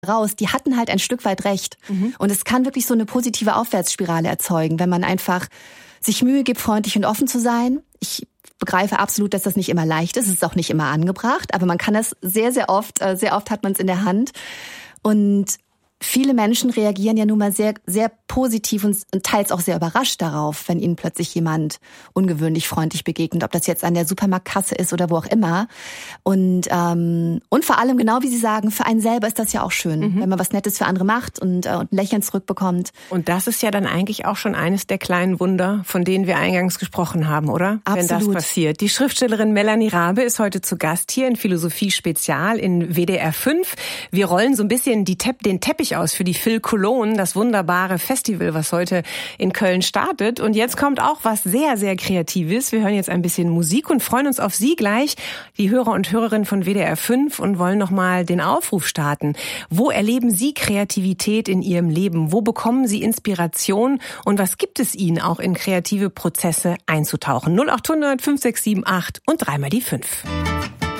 raus, die hatten halt ein Stück weit recht. Und es kann wirklich so eine positive Aufwärtsspirale erzeugen, wenn man einfach sich Mühe gibt, freundlich und offen zu sein. Ich begreife absolut, dass das nicht immer leicht ist. Es ist auch nicht immer angebracht, aber man kann das sehr, sehr oft hat man es in der Hand. Und viele Menschen reagieren ja nun mal sehr, sehr positiv und teils auch sehr überrascht darauf, wenn ihnen plötzlich jemand ungewöhnlich freundlich begegnet, ob das jetzt an der Supermarktkasse ist oder wo auch immer. Und vor allem, genau wie Sie sagen, für einen selber ist das ja auch schön, wenn man was Nettes für andere macht und ein Lächeln zurückbekommt. Und das ist ja dann eigentlich auch schon eines der kleinen Wunder, von denen wir eingangs gesprochen haben, oder? Absolut. Wenn das passiert. Die Schriftstellerin Melanie Rabe ist heute zu Gast hier in Philosophie Spezial in WDR 5. Wir rollen so ein bisschen den Teppich aus für die Phil Cologne, das wunderbare Festival, was heute in Köln startet. Und jetzt kommt auch was sehr, sehr Kreatives. Wir hören jetzt ein bisschen Musik und freuen uns auf Sie gleich, die Hörer und Hörerinnen von WDR 5, und wollen nochmal den Aufruf starten. Wo erleben Sie Kreativität in Ihrem Leben? Wo bekommen Sie Inspiration? Und was gibt es Ihnen auch in kreative Prozesse einzutauchen? 0800 5678 und 3 mal die 5.